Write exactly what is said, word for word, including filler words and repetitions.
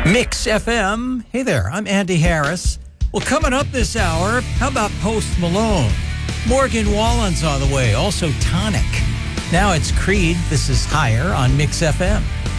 Mix F M. Hey there, I'm Andy Harris. Well, coming up this hour, how about Post Malone? Morgan Wallen's on the way, also Tonic. Now it's Creed. This is Higher on Mix F M.